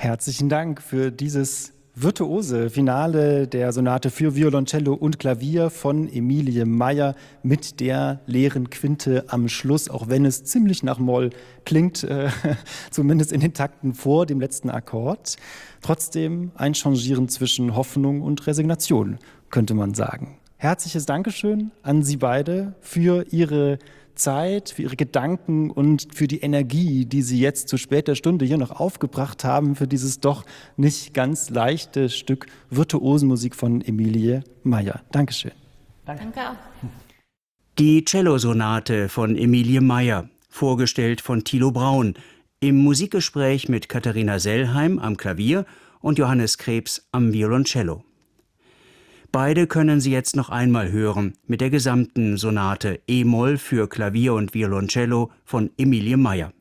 Herzlichen Dank für dieses virtuose Finale der Sonate für Violoncello und Klavier von Emilie Meyer mit der leeren Quinte am Schluss, auch wenn es ziemlich nach Moll klingt, zumindest in den Takten vor dem letzten Akkord. Trotzdem ein Changieren zwischen Hoffnung und Resignation, könnte man sagen. Herzliches Dankeschön an Sie beide für Ihre Zeit, für Ihre Gedanken und für die Energie, die Sie jetzt zu später Stunde hier noch aufgebracht haben, für dieses doch nicht ganz leichte Stück Virtuosenmusik von Emilie Meyer. Dankeschön. Danke auch. Die Cellosonate von Emilie Meyer, vorgestellt von Thilo Braun, im Musikgespräch mit Katharina Sellheim am Klavier und Johannes Krebs am Violoncello. Beide können Sie jetzt noch einmal hören mit der gesamten Sonate E-Moll für Klavier und Violoncello von Emilie Meyer.